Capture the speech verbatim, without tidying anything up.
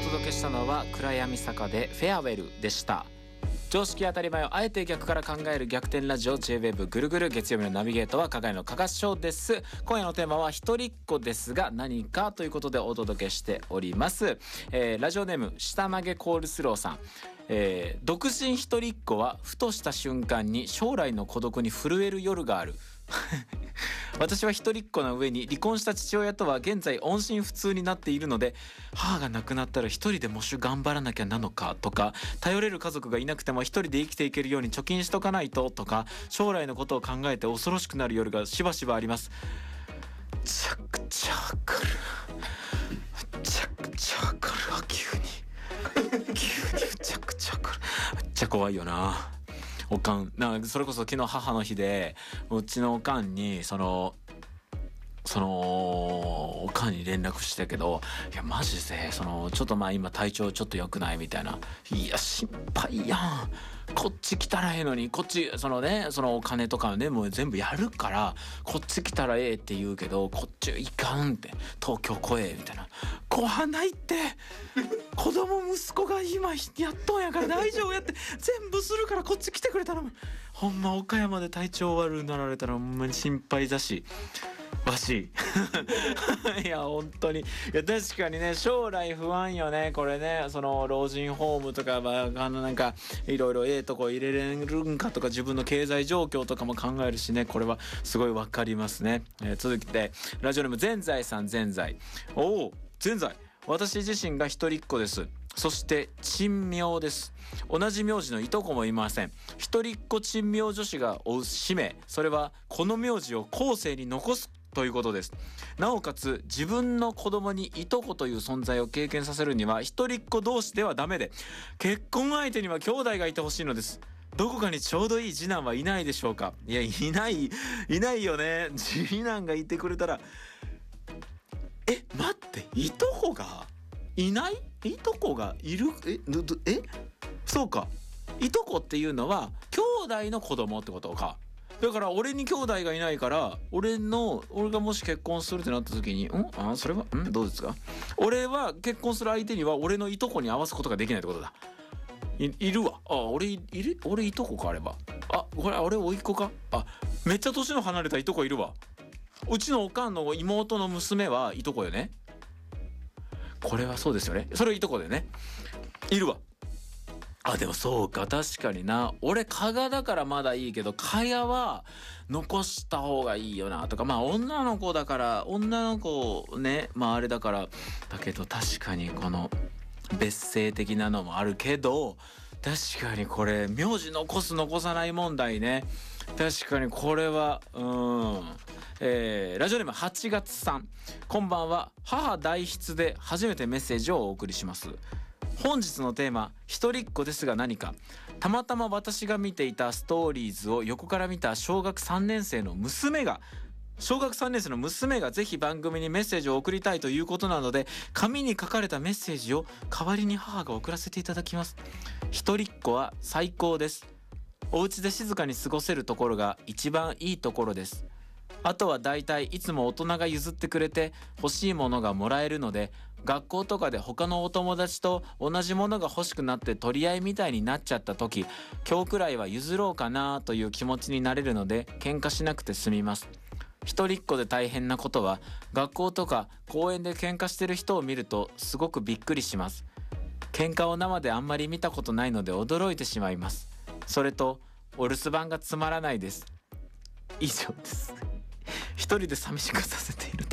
届けしたのは暗闇坂でフェアウェルでした。常識当たり前をあえて逆から考える逆転ラジオ ジェイウェーブ ぐるぐる、月曜日のナビゲートはかがやのかがしょうです。今夜のテーマは一人っ子ですが何かということでお届けしております。えー、ラジオネーム下曲げコールスローさん、えー、独身一人っ子はふとした瞬間に将来の孤独に震える夜がある。私は一人っ子の上に離婚した父親とは現在音信不通になっているので、母が亡くなったら一人でもし頑張らなきゃなのかとか、頼れる家族がいなくても一人で生きていけるように貯金しとかないととか、将来のことを考えて恐ろしくなる夜がしばしばあります。めちゃくちゃわかる、めちゃくちゃわかるわ。急に急にめちゃくちゃわかる。めっちゃ怖いよな。おかんなんかそれこそ昨日母の日で、うちのおかんにそのそのおかんに連絡したけど、いやマジでそのちょっとまあ今体調ちょっと良くないみたいな。いや心配やん、こっち来たらええのに、こっちそのねそのお金とかねもう全部やるからこっち来たらええって言うけど、こっち行かんって、東京来えみたいな。来はないって、子供息子が今やっとんやから大丈夫やって、全部するからこっち来てくれたら。ほんま岡山で体調悪くなられたらほんまに心配だしわしいや本当に、いや確かにね将来不安よねこれね。その老人ホームとか、まあ、あのなんかいろいろええとこ入れれるんかとか、自分の経済状況とかも考えるしね、これはすごいわかりますね。えー、続きてラジオネーム全財さん全財。おお全財、私自身が一人っ子です。そして珍名です。同じ名字のいとこもいません。一人っ子珍名女子が追う使命、それはこの名字を後世に残すということです。なおかつ自分の子供にいとこという存在を経験させるには一人っ子同士ではダメで、結婚相手には兄弟がいてほしいのです。どこかにちょうどいい次男はいないでしょうか。いやいないいないよね。次男がいてくれたら。え待って、いとこがいない、いとこがいる、えどどえそうか、いとこっていうのは兄弟の子供ってことか。だから俺に兄弟がいないから、俺の俺がもし結婚するってなった時に、んあそれはんどうですか、俺は結婚する相手には俺のいとこに合わすことができないってことだ。 い, いるわ。あ俺いる、俺いとこかあれば、あこれ俺甥っ子か、あめっちゃ年の離れたいとこいるわ。うちのおかんの妹の娘はいとこよね。これはそうですよね。それいとこでね、いるわ。あでもそうか、確かにな。俺加賀だからまだいいけど、加賀は残した方がいいよなとか、まあ女の子だから女の子ね、まああれだからだけど、確かにこの別姓的なのもあるけど、確かにこれ名字残す残さない問題ね。確かにこれはうーん、えー、ラジオネームはちがつさん、こんばんは。母代筆で初めてメッセージをお送りします。本日のテーマ、一人っ子ですが何か。たまたま私が見ていたストーリーズを横から見た小学さんねん生の娘が小学さんねん生の娘がぜひ番組にメッセージを送りたいということなので、紙に書かれたメッセージを代わりに母が送らせていただきます。一人っ子は最高です。お家で静かに過ごせるところが一番いいところです。あとはだいたいいつも大人が譲ってくれて欲しいものがもらえるので、学校とかで他のお友達と同じものが欲しくなって取り合いみたいになっちゃった時、今日くらいは譲ろうかなという気持ちになれるので喧嘩しなくて済みます。一人っ子で大変なことは、学校とか公園で喧嘩してる人を見るとすごくびっくりします。喧嘩を生であんまり見たことないので驚いてしまいます。それとお留守番がつまらないです。以上です。一人で寂しくさせている